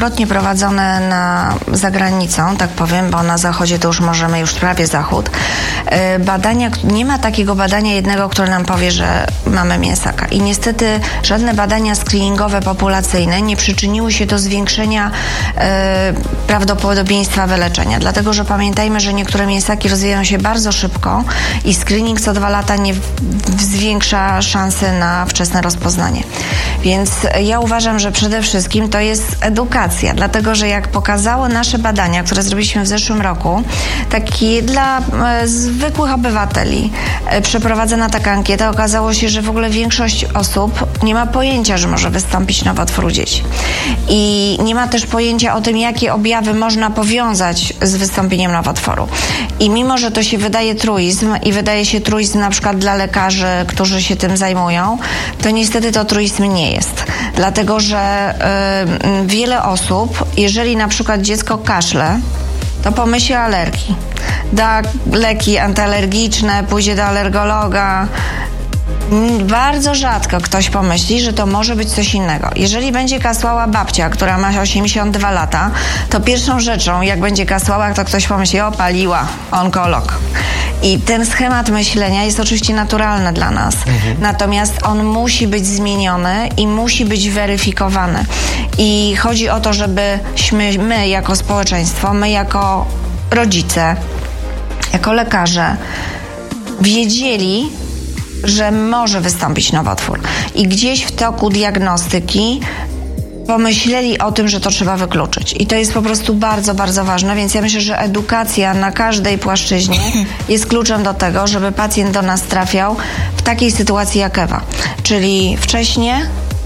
wielokrotnie prowadzone za granicą, tak powiem, bo na zachodzie to już możemy, już prawie zachód. Badania, nie ma takiego badania jednego, które nam powie, że mamy mięsaka. I niestety żadne badania screeningowe populacyjne nie przyczyniły się do zwiększenia prawdopodobieństwa wyleczenia. Dlatego, że pamiętajmy, że niektóre mięsaki rozwijają się bardzo szybko i screening co 2 lata nie zwiększa szansy na wczesne rozpoznanie. Więc ja uważam, że przede wszystkim to jest edukacja, dlatego, że jak pokazały nasze badania, które zrobiliśmy w zeszłym roku, taki dla zwykłych obywateli przeprowadzona taka ankieta, okazało się, że w ogóle większość osób nie ma pojęcia, że może wystąpić nowotwór u dzieci. I nie ma też pojęcia o tym, jakie objawy można powiązać z wystąpieniem nowotworu. I mimo, że to się wydaje truizm i wydaje się truizm na przykład dla lekarzy, którzy się tym zajmują, to niestety to truizm nie jest. Dlatego, że wiele osób, jeżeli na przykład dziecko kaszle, to pomyśli o alergii. Da leki antyalergiczne, pójdzie do alergologa. Bardzo rzadko ktoś pomyśli, że to może być coś innego. Jeżeli będzie kasłała babcia, która ma 82 lata, to pierwszą rzeczą, jak będzie kasłała, to ktoś pomyśli, o, paliła, onkolog. I ten schemat myślenia jest oczywiście naturalny dla nas. Natomiast on musi być zmieniony i musi być weryfikowany. I chodzi o to, żebyśmy my jako społeczeństwo, my jako rodzice, jako lekarze wiedzieli, że może wystąpić nowotwór. I gdzieś w toku diagnostyki pomyśleli o tym, że to trzeba wykluczyć. I to jest po prostu bardzo, bardzo ważne, więc ja myślę, że edukacja na każdej płaszczyźnie jest kluczem do tego, żeby pacjent do nas trafiał w takiej sytuacji jak Ewa. Czyli wcześnie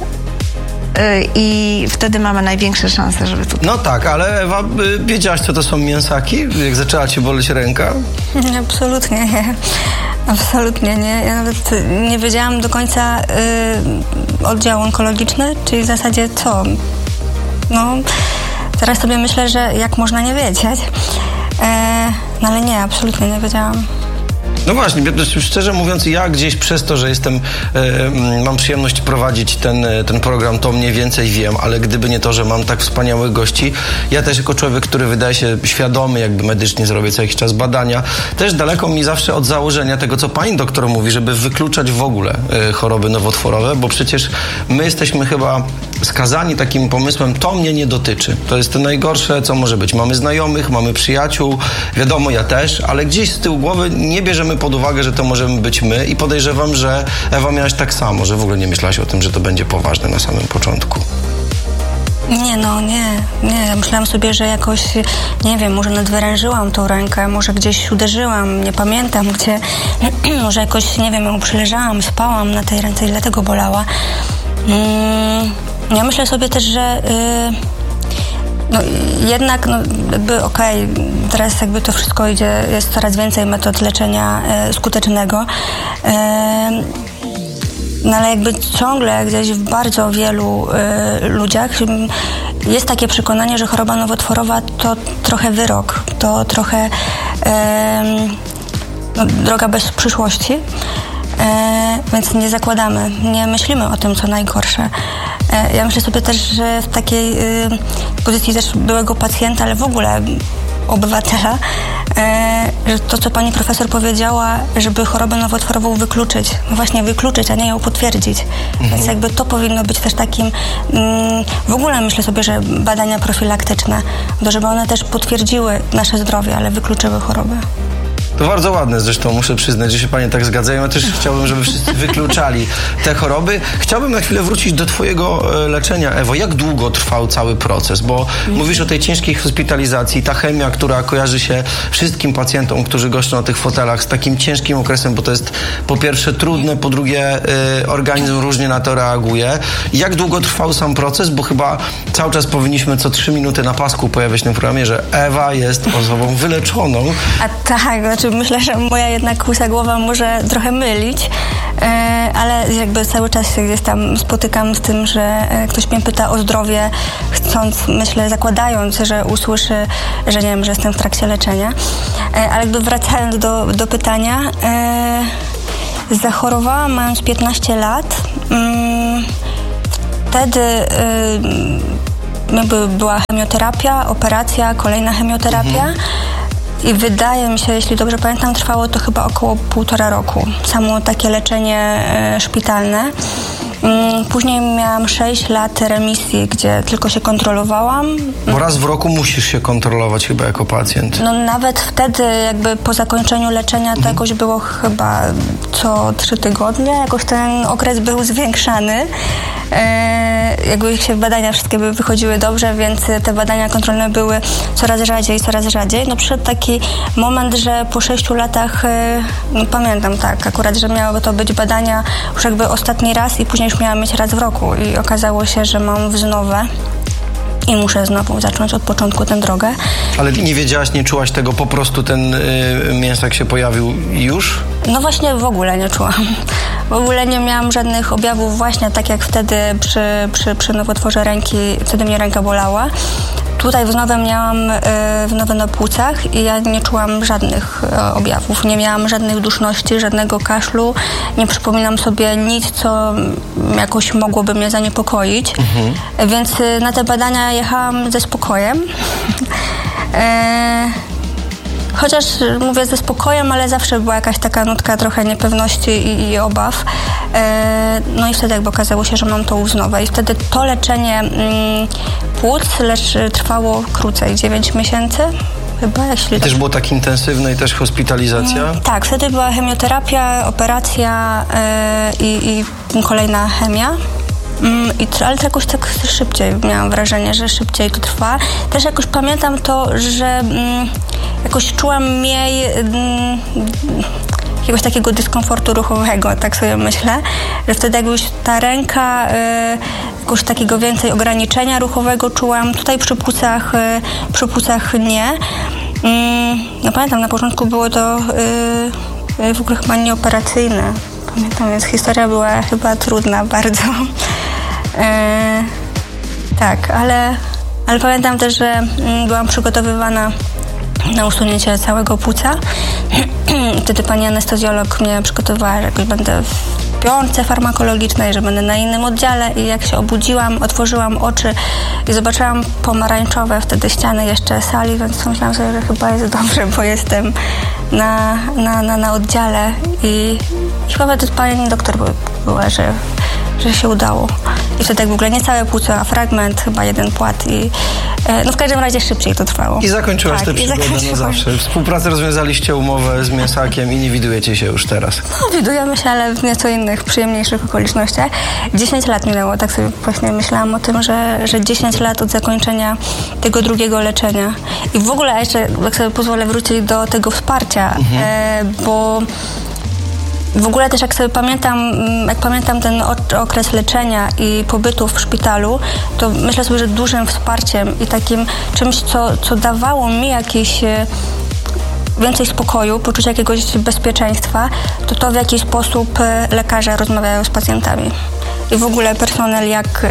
i wtedy mamy największe szanse, żeby tutaj... No tak, ale Ewa, wiedziałaś, co to są mięsaki? Jak zaczęła ci boleć ręka? Absolutnie nie. Absolutnie nie. Ja nawet nie wiedziałam do końca oddział onkologiczny, czyli w zasadzie co? No, teraz sobie myślę, że jak można nie wiedzieć. No ale nie, absolutnie nie wiedziałam. No właśnie, szczerze mówiąc, ja gdzieś przez to, że mam przyjemność prowadzić ten program, to mniej więcej wiem, ale gdyby nie to, że mam tak wspaniałych gości, ja też jako człowiek, który wydaje się świadomy, jakby medycznie zrobię co jakiś czas badania, też daleko mi zawsze od założenia tego, co pani doktor mówi, żeby wykluczać w ogóle choroby nowotworowe, bo przecież my jesteśmy chyba skazani takim pomysłem, to mnie nie dotyczy. To jest to najgorsze, co może być. Mamy znajomych, mamy przyjaciół, wiadomo, ja też, ale gdzieś z tyłu głowy nie bierzemy pod uwagę, że to możemy być my i podejrzewam, że Ewa miałaś tak samo, że w ogóle nie myślałaś o tym, że to będzie poważne na samym początku. Nie. Ja myślałam sobie, że jakoś, nie wiem, może nadwyrężyłam tą rękę, może gdzieś uderzyłam, nie pamiętam gdzie, może jakoś, nie wiem, ją przyleżałam, spałam na tej ręce i dlatego bolała. Ja myślę sobie też, że no jednak, no jakby okej, teraz jakby to wszystko idzie, jest coraz więcej metod leczenia skutecznego, no ale jakby ciągle gdzieś w bardzo wielu ludziach jest takie przekonanie, że choroba nowotworowa to trochę wyrok, to trochę droga bez przyszłości, więc nie zakładamy, nie myślimy o tym, co najgorsze. Ja myślę sobie też, że w takiej pozycji też byłego pacjenta, ale w ogóle obywatela, że to, co pani profesor powiedziała, żeby chorobę nowotworową wykluczyć, no właśnie wykluczyć, a nie ją potwierdzić. Więc jakby to powinno być też takim, w ogóle myślę sobie, że badania profilaktyczne, żeby one też potwierdziły nasze zdrowie, ale wykluczyły chorobę. To bardzo ładne zresztą, muszę przyznać, że się panie tak zgadzają. Ja też chciałbym, żeby wszyscy wykluczali te choroby. Chciałbym na chwilę wrócić do twojego leczenia, Ewo. Jak długo trwał cały proces? Bo mówisz o tej ciężkiej hospitalizacji, ta chemia, która kojarzy się wszystkim pacjentom, którzy goszczą na tych fotelach z takim ciężkim okresem, bo to jest po pierwsze trudne, po drugie organizm różnie na to reaguje. Jak długo trwał sam proces? Bo chyba cały czas powinniśmy co 3 minuty na pasku pojawiać w tym programie, że Ewa jest osobą wyleczoną. A tak, znaczy myślę, że moja jednak łysa głowa może trochę mylić, ale jakby cały czas się gdzieś tam spotykam z tym, że ktoś mnie pyta o zdrowie, chcąc, myślę, zakładając, że usłyszy, że nie wiem, że jestem w trakcie leczenia. Ale jakby wracając do pytania, zachorowałam mając 15 lat. Wtedy była chemioterapia, operacja, kolejna chemioterapia. I wydaje mi się, jeśli dobrze pamiętam, trwało to chyba około 1,5 roku. Samo takie leczenie szpitalne. Później miałam 6 lat remisji, gdzie tylko się kontrolowałam. Bo raz w roku musisz się kontrolować chyba jako pacjent. No nawet wtedy jakby po zakończeniu leczenia to jakoś było chyba co 3 tygodnie. Jakoś ten okres był zwiększany. Jakby się badania wszystkie by wychodziły dobrze, więc te badania kontrolne były coraz rzadziej. No przyszedł taki moment, że po 6 latach, no pamiętam tak akurat, że miały to być badania już jakby ostatni raz i później już miałam mieć raz w roku i okazało się, że mam wznowę i muszę znowu zacząć od początku tę drogę. Ale nie wiedziałaś, nie czułaś tego, po prostu ten mięsak się pojawił już? No właśnie w ogóle nie czułam. W ogóle nie miałam żadnych objawów, właśnie tak jak wtedy przy nowotworze ręki, wtedy mnie ręka bolała. Tutaj wznowę miałam wznowę na płucach i ja nie czułam żadnych objawów. Nie miałam żadnych duszności, żadnego kaszlu. Nie przypominam sobie nic, co jakoś mogłoby mnie zaniepokoić. Więc na te badania jechałam ze spokojem. Chociaż mówię ze spokojem, ale zawsze była jakaś taka nutka trochę niepewności i obaw. No i wtedy jakby okazało się, że mam tą wznowę. I wtedy to leczenie płuc trwało krócej, 9 miesięcy. Chyba, jeśli też było tak intensywne i też hospitalizacja? Tak, wtedy była chemioterapia, operacja i kolejna chemia. Ale to jakoś tak szybciej, miałam wrażenie, że szybciej to trwa. Też jakoś pamiętam to, że jakoś czułam mniej jakiegoś takiego dyskomfortu ruchowego, tak sobie myślę, że wtedy jakbyś ta ręka jakoś takiego więcej ograniczenia ruchowego czułam. Tutaj przy płucach nie. No pamiętam, na początku było to w ogóle chyba nieoperacyjne. Pamiętam, więc historia była chyba trudna bardzo. Tak, ale pamiętam też, że byłam przygotowywana na usunięcie całego płuca. Wtedy pani anestezjolog mnie przygotowała, że jakoś będę w piątce farmakologicznej, że będę na innym oddziale i jak się obudziłam, otworzyłam oczy i zobaczyłam pomarańczowe wtedy ściany jeszcze sali, więc myślałam sobie, że chyba jest dobrze, bo jestem na oddziale i chyba wtedy pani doktor była, że się udało. I wtedy tak w ogóle nie całe płuco, a fragment, chyba jeden płat i no w każdym razie szybciej to trwało. I zakończyłaś tę przygodę na zawsze. Współpracę rozwiązaliście, umowę z mięsakiem i nie widujecie się już teraz. No widujemy się, ale w nieco innych, przyjemniejszych okolicznościach. 10 lat minęło, tak sobie właśnie myślałam o tym, że 10 lat od zakończenia tego drugiego leczenia. I w ogóle jeszcze, jak sobie pozwolę wrócić do tego wsparcia, bo w ogóle też jak pamiętam ten okres leczenia i pobytu w szpitalu, to myślę sobie, że dużym wsparciem i takim czymś, co dawało mi jakieś więcej spokoju, poczucie jakiegoś bezpieczeństwa, to w jaki sposób lekarze rozmawiają z pacjentami. I w ogóle personel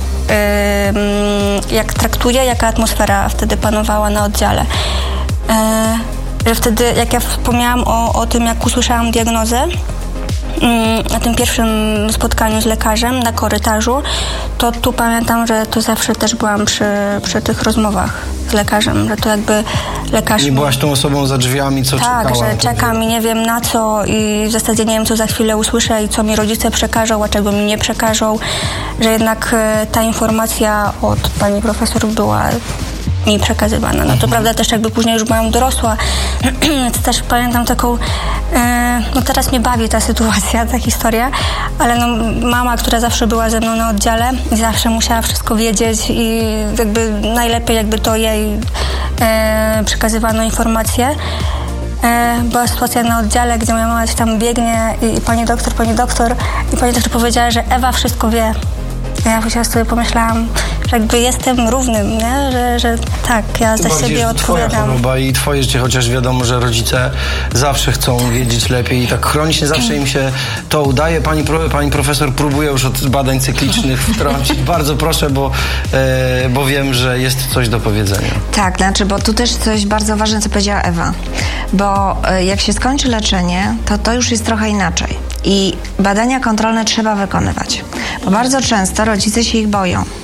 jak traktuje, jaka atmosfera wtedy panowała na oddziale. Że wtedy, jak ja wspomniałam o tym, jak usłyszałam diagnozę, na tym pierwszym spotkaniu z lekarzem na korytarzu, to tu pamiętam, że to zawsze też byłam przy tych rozmowach z lekarzem, że to jakby lekarz... Nie byłaś tą osobą za drzwiami, co czekała? Tak, że czekam i nie wiem na co i w zasadzie nie wiem, co za chwilę usłyszę i co mi rodzice przekażą, a czego mi nie przekażą, że jednak ta informacja od pani profesor była mi przekazywana. No to prawda też jakby później już byłam dorosła, to też pamiętam taką, no teraz mnie bawi ta sytuacja, ta historia, ale no mama, która zawsze była ze mną na oddziale i zawsze musiała wszystko wiedzieć i jakby najlepiej jakby to jej przekazywano informacje. Była sytuacja na oddziale, gdzie moja mama tam biegnie i pani doktor powiedziała, że Ewa wszystko wie. Ja sobie pomyślałam, że jakby jestem równym, nie? Że tak, ja za siebie odpowiadam. Twoja choroba i twoje życie, chociaż wiadomo, że rodzice zawsze chcą wiedzieć lepiej i tak chronicznie zawsze im się to udaje. Pani profesor próbuje już od badań cyklicznych wtrącić. Bardzo proszę, bo wiem, że jest coś do powiedzenia. Tak, znaczy, bo tu też coś bardzo ważne, co powiedziała Ewa. Bo jak się skończy leczenie, to już jest trochę inaczej. I badania kontrolne trzeba wykonywać. Bo bardzo często rodzice się ich boją. Bo boją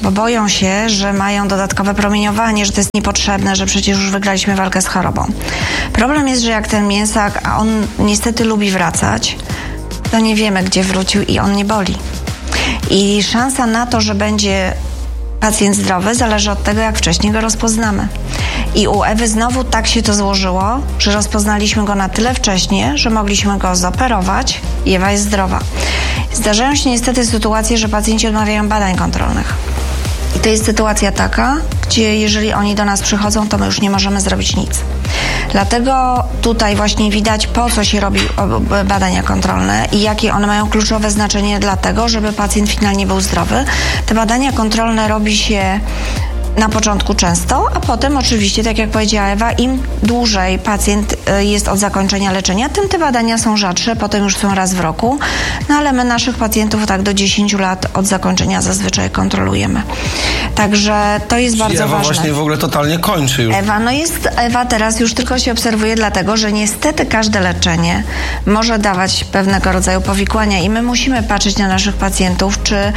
się, że mają dodatkowe promieniowanie, że to jest niepotrzebne, że przecież już wygraliśmy walkę z chorobą. Problem jest, że jak ten mięsak, a on niestety lubi wracać, to nie wiemy, gdzie wrócił i on nie boli. I szansa na to, że będzie pacjent zdrowy, zależy od tego, jak wcześniej go rozpoznamy. I u Ewy znowu tak się to złożyło, że rozpoznaliśmy go na tyle wcześnie, że mogliśmy go zoperować i Ewa jest zdrowa. Zdarzają się niestety sytuacje, że pacjenci odmawiają badań kontrolnych. I to jest sytuacja taka, gdzie jeżeli oni do nas przychodzą, to my już nie możemy zrobić nic. Dlatego tutaj właśnie widać, po co się robi badania kontrolne i jakie one mają kluczowe znaczenie dlatego, żeby pacjent finalnie był zdrowy. Te badania kontrolne robi się na początku często, a potem oczywiście, tak jak powiedziała Ewa, im dłużej pacjent jest od zakończenia leczenia, tym te badania są rzadsze, potem już są raz w roku, no ale my naszych pacjentów tak do 10 lat od zakończenia zazwyczaj kontrolujemy. Także to jest bardzo ważne. Ewa właśnie w ogóle totalnie kończy już. Ewa teraz już tylko się obserwuje, dlatego że niestety każde leczenie może dawać pewnego rodzaju powikłania i my musimy patrzeć na naszych pacjentów, czy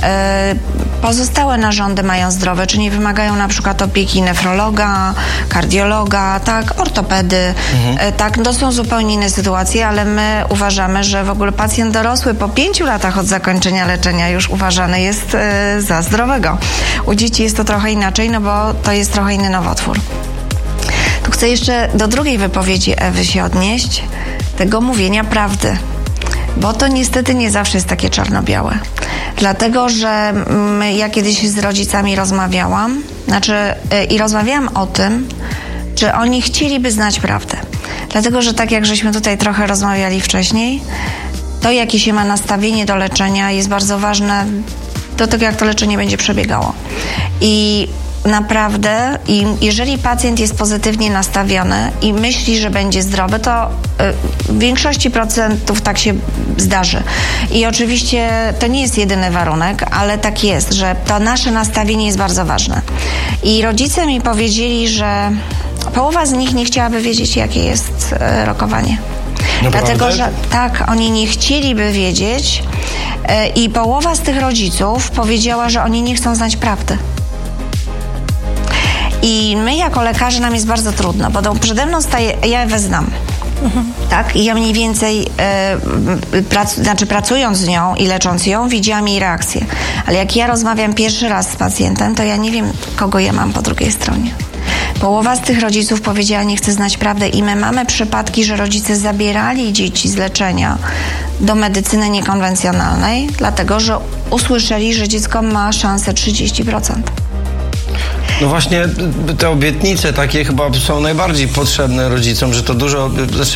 pozostałe narządy mają zdrowe, czy nie wymagają na przykład opieki nefrologa, kardiologa, tak, ortopedy, tak, to są zupełnie inne sytuacje, ale my uważamy, że w ogóle pacjent dorosły po 5 latach od zakończenia leczenia już uważany jest za zdrowego. U dzieci jest to trochę inaczej, no bo to jest trochę inny nowotwór. Tu chcę jeszcze do drugiej wypowiedzi Ewy się odnieść, tego mówienia prawdy, bo to niestety nie zawsze jest takie czarno-białe. Dlatego, że ja kiedyś z rodzicami rozmawiałam, i rozmawiałam o tym, że oni chcieliby znać prawdę. Dlatego, że tak jak żeśmy tutaj trochę rozmawiali wcześniej, to jakie się ma nastawienie do leczenia jest bardzo ważne do tego, jak to leczenie będzie przebiegało. I naprawdę, jeżeli pacjent jest pozytywnie nastawiony i myśli, że będzie zdrowy, to w większości procentów tak się zdarzy. I oczywiście to nie jest jedyny warunek, ale tak jest, że to nasze nastawienie jest bardzo ważne. I rodzice mi powiedzieli, że połowa z nich nie chciałaby wiedzieć, jakie jest rokowanie. Dlatego, że tak, oni nie chcieliby wiedzieć i połowa z tych rodziców powiedziała, że oni nie chcą znać prawdy. I my jako lekarze nam jest bardzo trudno, bo przede mną staje, ja Ewę znam, tak? I ja mniej więcej, pracując z nią i lecząc ją, widziałam jej reakcję. Ale jak ja rozmawiam pierwszy raz z pacjentem, to ja nie wiem, kogo ja mam po drugiej stronie. Połowa z tych rodziców powiedziała, nie chce znać prawdy i my mamy przypadki, że rodzice zabierali dzieci z leczenia do medycyny niekonwencjonalnej, dlatego że usłyszeli, że dziecko ma szansę 30%. No właśnie te obietnice takie chyba są najbardziej potrzebne rodzicom, że to dużo,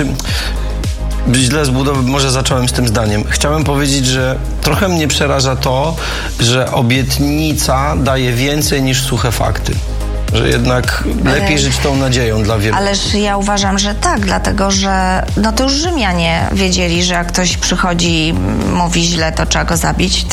źle może zacząłem z tym zdaniem. Chciałem powiedzieć, że trochę mnie przeraża to, że obietnica daje więcej niż suche fakty. Że jednak lepiej żyć tą nadzieją dla wielu. Ależ ja uważam, że tak, dlatego że to już Rzymianie wiedzieli, że jak ktoś przychodzi i mówi źle, to trzeba go zabić.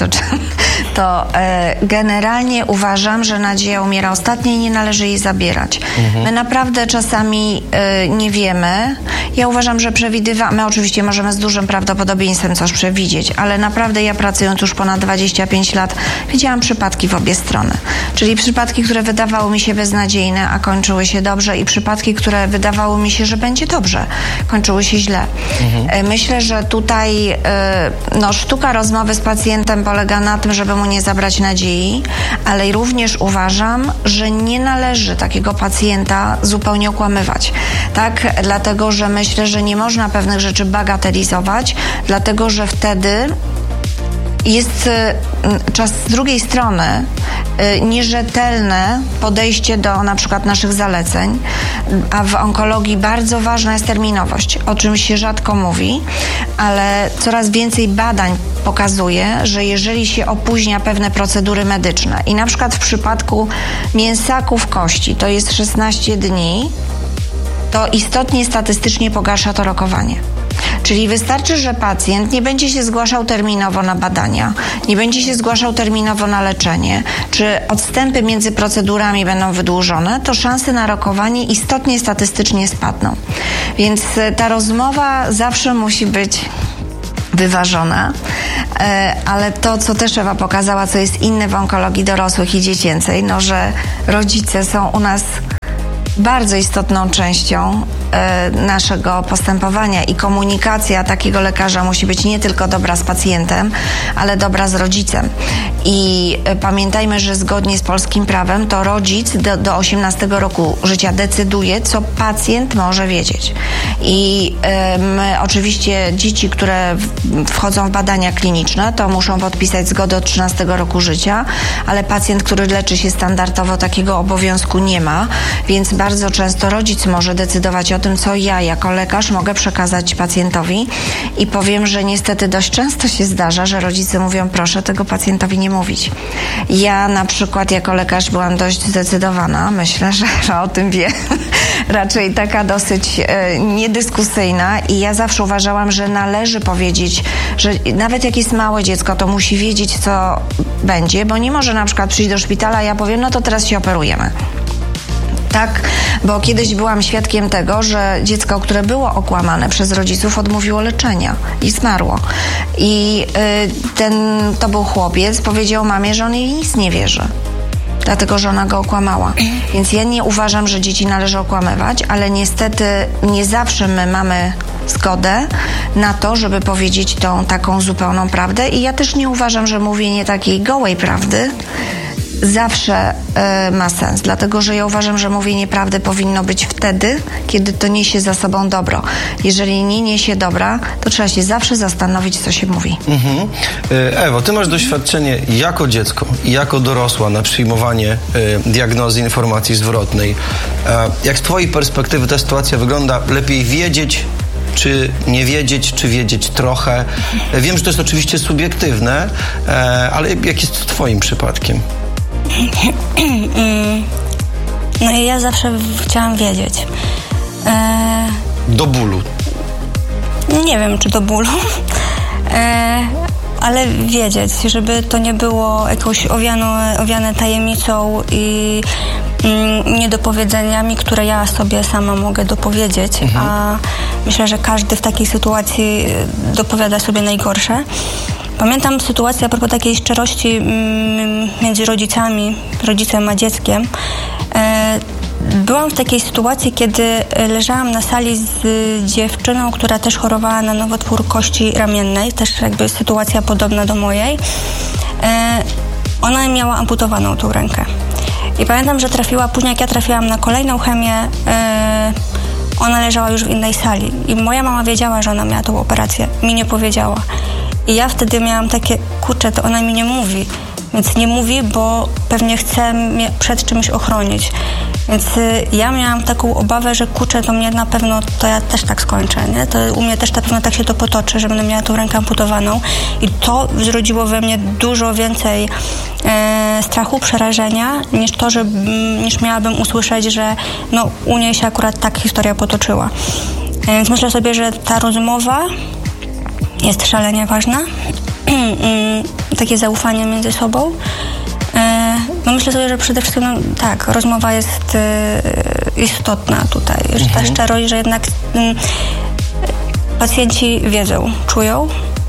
Generalnie uważam, że nadzieja umiera ostatnia i nie należy jej zabierać. My naprawdę czasami nie wiemy. Ja uważam, że my oczywiście możemy z dużym prawdopodobieństwem coś przewidzieć, ale naprawdę ja pracując już ponad 25 lat widziałam przypadki w obie strony. Czyli przypadki, które wydawały mi się beznadziejne, a kończyły się dobrze i przypadki, które wydawało mi się, że będzie dobrze, kończyły się źle. Myślę, że tutaj sztuka rozmowy z pacjentem polega na tym, żeby mu nie zabrać nadziei, ale również uważam, że nie należy takiego pacjenta zupełnie okłamywać. Tak? Dlatego, że myślę, że nie można pewnych rzeczy bagatelizować, dlatego, że wtedy jest czas z drugiej strony nierzetelne podejście do na przykład naszych zaleceń, a w onkologii bardzo ważna jest terminowość, o czym się rzadko mówi, ale coraz więcej badań pokazuje, że jeżeli się opóźnia pewne procedury medyczne i na przykład w przypadku mięsaków kości to jest 16 dni, to istotnie statystycznie pogarsza to rokowanie. Czyli wystarczy, że pacjent nie będzie się zgłaszał terminowo na badania, nie będzie się zgłaszał terminowo na leczenie, czy odstępy między procedurami będą wydłużone, to szanse na rokowanie istotnie statystycznie spadną. Więc ta rozmowa zawsze musi być wyważona, Ale to, co też Ewa pokazała, co jest inne w onkologii dorosłych i dziecięcej, no, że rodzice są u nas bardzo istotną częścią naszego postępowania i komunikacja takiego lekarza musi być nie tylko dobra z pacjentem, ale dobra z rodzicem. I pamiętajmy, że zgodnie z polskim prawem to rodzic do 18 roku życia decyduje, co pacjent może wiedzieć. I my oczywiście dzieci, które wchodzą w badania kliniczne, to muszą podpisać zgodę od 13 roku życia, ale pacjent, który leczy się standardowo, takiego obowiązku nie ma, więc bardzo często rodzic może decydować o tym, co ja jako lekarz mogę przekazać pacjentowi i powiem, że niestety dość często się zdarza, że rodzice mówią, proszę tego pacjentowi nie mówić. Ja na przykład jako lekarz byłam dość zdecydowana, myślę, że o tym wie, raczej taka dosyć niedyskusyjna i ja zawsze uważałam, że należy powiedzieć, że nawet jak jest małe dziecko, to musi wiedzieć, co będzie, bo nie może na przykład przyjść do szpitala, a ja powiem, no to teraz się operujemy. Tak, bo kiedyś byłam świadkiem tego, że dziecko, które było okłamane przez rodziców, odmówiło leczenia i zmarło. I to był chłopiec, powiedział mamie, że on jej nic nie wierzy, dlatego że ona go okłamała. Więc ja nie uważam, że dzieci należy okłamywać, ale niestety nie zawsze my mamy zgodę na to, żeby powiedzieć tą taką zupełną prawdę i ja też nie uważam, że mówienie takiej gołej prawdy zawsze ma sens, dlatego że ja uważam, że mówienie prawdy powinno być wtedy, kiedy to niesie za sobą dobro. Jeżeli nie niesie dobra, to trzeba się zawsze zastanowić, co się mówi. Ewo, ty masz doświadczenie jako dziecko i jako dorosła na przyjmowanie diagnozy informacji zwrotnej. Jak z twojej perspektywy ta sytuacja wygląda? Lepiej wiedzieć, czy nie wiedzieć, czy wiedzieć trochę? Wiem, że to jest oczywiście subiektywne, ale jak jest z twoim przypadkiem? No i ja zawsze chciałam wiedzieć. Do bólu? Nie wiem, czy do bólu, ale wiedzieć, żeby to nie było jakąś owiane tajemnicą i niedopowiedzeniami, które ja sobie sama mogę dopowiedzieć, a myślę, że każdy w takiej sytuacji dopowiada sobie najgorsze. Pamiętam sytuację a propos takiej szczerości między rodzicem a dzieckiem. Byłam w takiej sytuacji, kiedy leżałam na sali z dziewczyną, która też chorowała na nowotwór kości ramiennej, też jakby sytuacja podobna do mojej. Ona miała amputowaną tą rękę. I pamiętam, że później jak ja trafiłam na kolejną chemię, ona leżała już w innej sali. I moja mama wiedziała, że ona miała tą operację. Mi nie powiedziała. I ja wtedy miałam takie, kurczę, to ona mi nie mówi. Więc nie mówi, bo pewnie chce mnie przed czymś ochronić. Więc ja miałam taką obawę, że kurczę, to mnie na pewno, to ja też tak skończę, nie? To u mnie też na pewno tak się to potoczy, że będę miała tą rękę amputowaną. I to zrodziło we mnie dużo więcej strachu, przerażenia, niż miałabym usłyszeć, że no, u niej się akurat tak historia potoczyła. Więc myślę sobie, że ta rozmowa jest szalenie ważna. Takie zaufanie między sobą. No myślę sobie, że przede wszystkim tak, rozmowa jest istotna tutaj. Że ta szczerość, że jednak pacjenci wiedzą, czują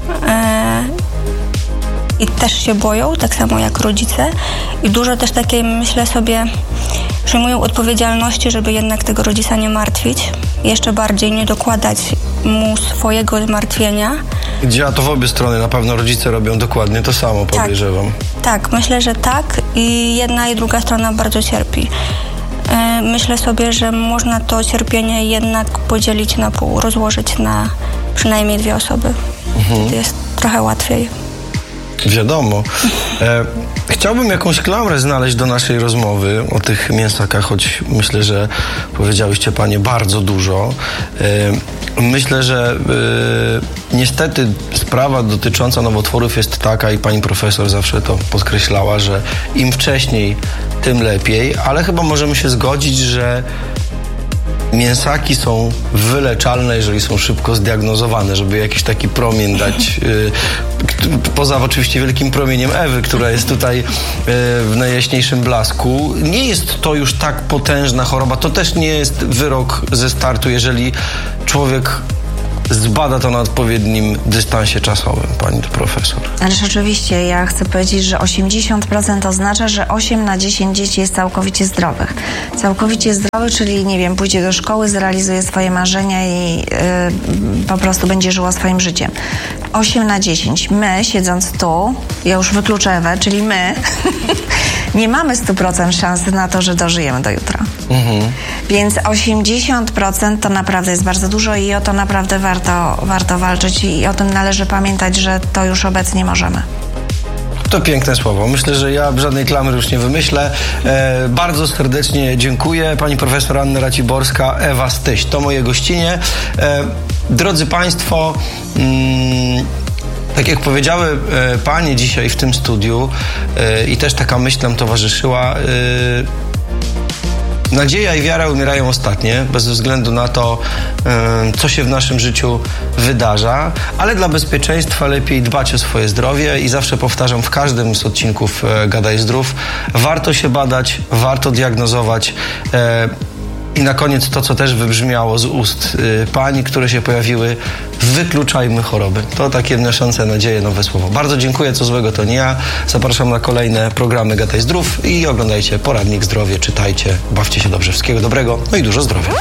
i też się boją, tak samo jak rodzice. I dużo też takiej, myślę sobie, przyjmują odpowiedzialności, żeby jednak tego rodzica nie martwić. Jeszcze bardziej nie dokładać mu swojego zmartwienia. Działa to w obie strony. Na pewno rodzice robią dokładnie to samo, podejrzewam. Tak, myślę, że tak. I jedna i druga strona bardzo cierpi. Myślę sobie, że można to cierpienie jednak podzielić na pół, rozłożyć na przynajmniej 2 osoby. Wtedy jest trochę łatwiej. Wiadomo. Chciałbym jakąś klamrę znaleźć do naszej rozmowy o tych mięsakach, choć myślę, że powiedziałyście panie bardzo dużo. Myślę, że niestety sprawa dotycząca nowotworów jest taka i pani profesor zawsze to podkreślała, że im wcześniej, tym lepiej, ale chyba możemy się zgodzić, że mięsaki są wyleczalne, jeżeli są szybko zdiagnozowane, żeby jakiś taki promień dać, poza oczywiście wielkim promieniem Ewy, która jest tutaj w najjaśniejszym blasku. Nie jest to już tak potężna choroba, to też nie jest wyrok ze startu, jeżeli człowiek zbada to na odpowiednim dystansie czasowym, pani profesor. Ależ oczywiście, ja chcę powiedzieć, że 80% oznacza, że 8 na 10 dzieci jest całkowicie zdrowych. Całkowicie zdrowy, czyli nie wiem, pójdzie do szkoły, zrealizuje swoje marzenia i po prostu będzie żyło swoim życiem. 8 na 10. My, siedząc tu, ja już wykluczę Ewę, czyli my, nie mamy 100% szansy na to, że dożyjemy do jutra. Więc 80% to naprawdę jest bardzo dużo i o to naprawdę warto walczyć i o tym należy pamiętać, że to już obecnie możemy. To piękne słowo. Myślę, że ja żadnej klamry już nie wymyślę. Bardzo serdecznie dziękuję. Pani profesor Anna Raciborska, Ewa Styś. To moje gościnie. Drodzy Państwo, tak jak powiedziały panie dzisiaj w tym studiu i też taka myśl nam towarzyszyła, nadzieja i wiara umierają ostatnie, bez względu na to, co się w naszym życiu wydarza, ale dla bezpieczeństwa lepiej dbać o swoje zdrowie i zawsze powtarzam w każdym z odcinków Gadaj Zdrów, warto się badać, warto diagnozować. I na koniec to, co też wybrzmiało z ust pań, które się pojawiły, wykluczajmy choroby. To takie wnoszące nadzieję nowe słowo. Bardzo dziękuję, co złego to nie ja. Zapraszam na kolejne programy Gadaj Zdrów i oglądajcie Poradnik Zdrowie, czytajcie, bawcie się dobrze, wszystkiego dobrego, no i dużo zdrowia.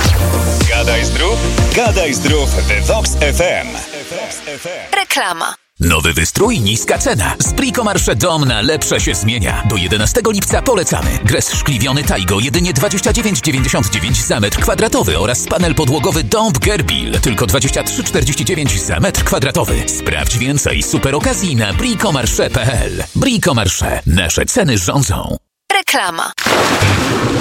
Gadaj Zdrów w Vox FM. Reklama. Nowy wystrój, niska cena. Z Bricomarché Dom na lepsze się zmienia. Do 11 lipca polecamy. Gres szkliwiony Taigo jedynie 29,99 za metr kwadratowy oraz panel podłogowy Domp Gerbil tylko 23,49 za metr kwadratowy. Sprawdź więcej super okazji na bricomarché.pl. Bricomarché. Nasze ceny rządzą. Reklama.